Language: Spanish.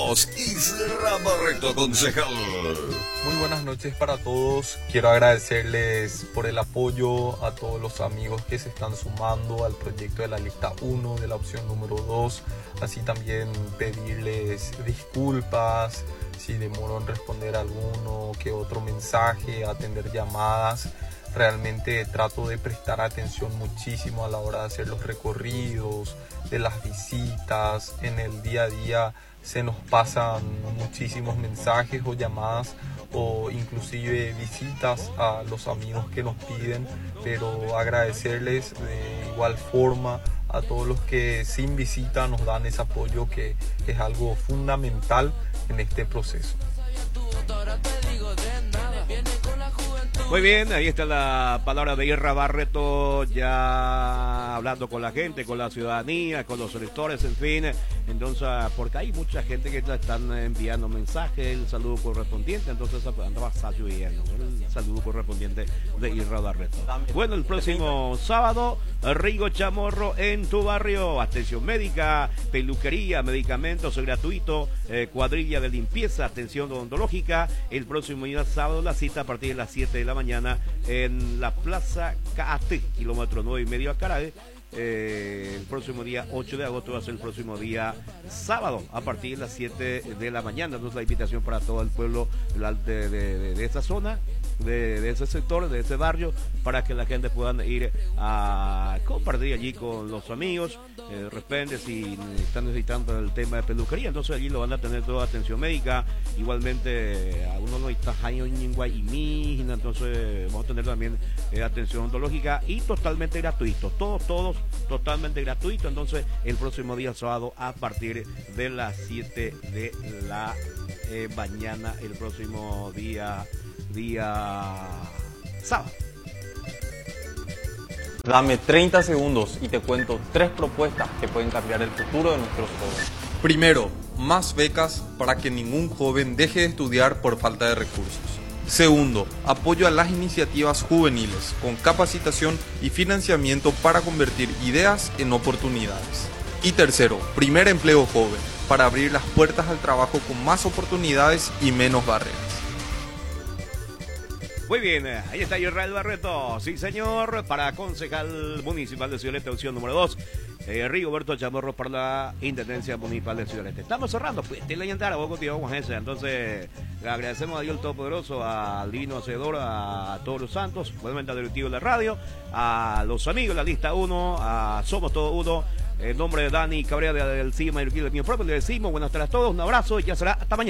tenemos Isra Barreto, concejal. Muy buenas noches para todos. Quiero agradecerles por el apoyo a todos los amigos que se están sumando al proyecto de la lista 1 de la opción número 2. Así también pedirles disculpas si demoro en responder alguno que otro mensaje, atender llamadas. Realmente trato de prestar atención muchísimo a la hora de hacer los recorridos, de las visitas. En el día a día se nos pasan muchísimos mensajes o llamadas o inclusive visitas a los amigos que nos piden, pero agradecerles de igual forma a todos los que sin visita nos dan ese apoyo que es algo fundamental en este proceso. Muy bien, ahí está la palabra de Isra Barreto, ya hablando con la gente, con la ciudadanía, con los electores, en fin. Entonces, porque hay mucha gente que están enviando mensajes, el saludo correspondiente, entonces andaba el saludo correspondiente de Isra Barreto. Bueno, el próximo sábado, Rigo Chamorro en tu barrio, atención médica, peluquería, medicamentos gratuitos, cuadrilla de limpieza, atención odontológica. El próximo día sábado, la cita a partir de las 7 de la mañana en la Plaza Caate, kilómetro 9,5 a Carague. El próximo día 8 de agosto va a ser el próximo día sábado a partir de las 7 de la mañana. Entonces la invitación para todo el pueblo de esa zona, de ese sector, de ese barrio, para que la gente pueda ir a compartir allí con los amigos. De repente si están necesitando el tema de peluquería, entonces allí lo van a tener toda atención médica. Igualmente a uno no está en Guayimígina, entonces vamos a tener también atención odontológica y totalmente gratuito, todos totalmente gratuito. Entonces el próximo día sábado a partir de las 7 de la mañana, el próximo día sábado. Dame 30 segundos y te cuento 3 propuestas que pueden cambiar el futuro de nuestros jóvenes. Primero, más becas para que ningún joven deje de estudiar por falta de recursos. Segundo, apoyo a las iniciativas juveniles con capacitación y financiamiento para convertir ideas en oportunidades. Y tercero, primer empleo joven para abrir las puertas al trabajo con más oportunidades y menos barreras. Muy bien, ahí está Israel Barreto, sí señor, para concejal municipal de Ciudad Este, opción número 2. Rigoberto Chamorro para la Intendencia Municipal de Ciudad Este. Estamos cerrando, pues, te leyendaria, vos contigo, entonces le agradecemos a Dios el Todopoderoso, al Divino Hacedor, a todos los santos, obviamente al directivo de la radio, a los amigos de la lista 1, a Somos Todos Uno, en nombre de Dani Cabrera del CIMA y el mío propio, le decimos buenas tardes a todos, un abrazo y ya será hasta mañana.